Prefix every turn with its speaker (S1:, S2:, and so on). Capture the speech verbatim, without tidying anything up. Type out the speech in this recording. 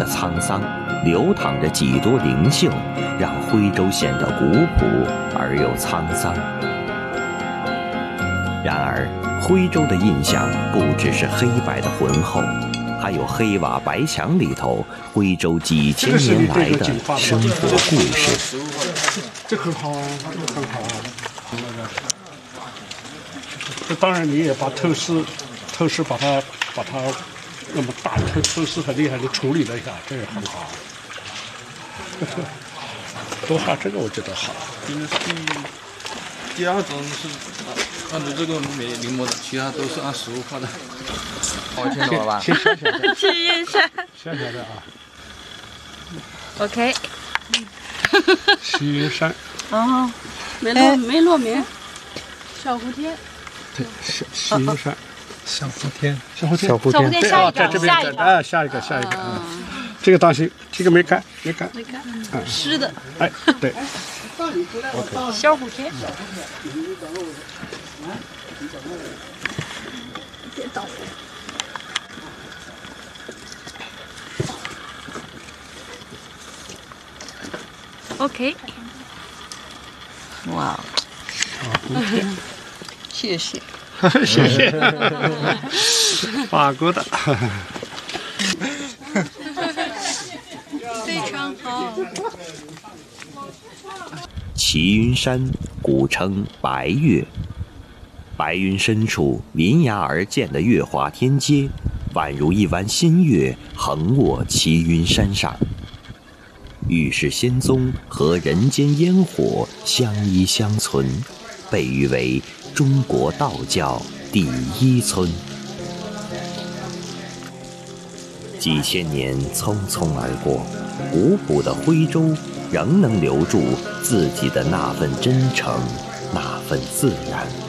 S1: 的沧桑，流淌着几多灵性，让徽州显得古朴而又沧桑。然而，徽州的印象不只是黑白的浑厚，还有黑瓦白墙里头徽州几千年来的生活故事。
S2: 这很好啊，这个很好啊。这当然你也把透视，透视把它把它那么大透透视很厉害的处理了一下，这也很好。多画这个我觉得好。
S3: 因为第二种是按照这个没临摹的，其他都是按实物画的。我听懂了吧？
S2: 先小小的，
S4: 齐云山，
S2: 小小的啊。
S4: OK。
S2: 齐云山。
S4: 哦，没落没落名。小蝴蝶。
S2: 对，齐齐云山。
S5: 小蝴蝶，
S2: 小蝴蝶，
S4: 小蝴蝶，下一
S2: 在这边，
S4: 下一个，
S2: 哎，下一个，下一个，嗯，这个当心，这个没干，没干，
S4: 没干，湿的，
S2: 哎，对
S4: ，OK， 小蝴蝶，别倒。OK， 哇，谢谢。
S2: 谢谢，法国的，
S4: 非常好。
S1: 齐云山古称白岳，白云深处临崖而建的月华天阶，宛如一弯新月横卧齐云山上。玉世仙踪和人间烟火相依相存，被誉为中国道教第一村。几千年匆匆而过，古朴的徽州仍能留住自己的那份真诚，那份自然。